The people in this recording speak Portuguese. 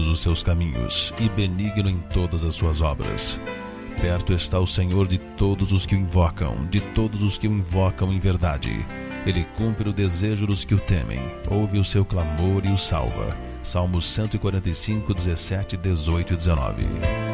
os seus caminhos e benigno em todas as suas obras. Perto está o Senhor de todos os que o invocam, de todos os que o invocam em verdade. Ele cumpre o desejo dos que o temem, ouve o seu clamor e o salva. Salmos 145, 17, 18 e 19.